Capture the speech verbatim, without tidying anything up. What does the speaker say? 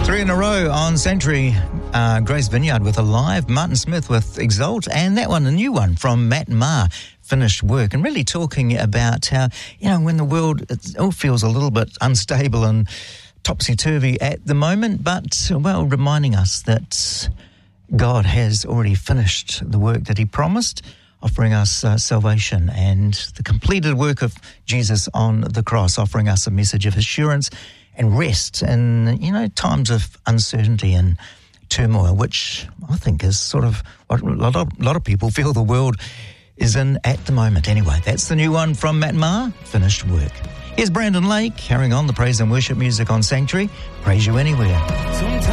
Three in a row on Sanctuary. Uh, Grace Vineyard with Alive, Martin Smith with Exalt, and that one, a new one from Matt Maher, Finished Work, and really talking about how, you know, when the world it all feels a little bit unstable and topsy-turvy at the moment, but, well, reminding us that God has already finished the work that he promised, offering us uh, salvation and the completed work of Jesus on the cross, offering us a message of assurance and rest in, you know, times of uncertainty and turmoil, which I think is sort of what a lot of, a lot of people feel the world is in at the moment. Anyway, that's the new one from Matt Maher, Finished Work. Here's Brandon Lake carrying on the praise and worship music on Sanctuary. Praise you anywhere. Sometimes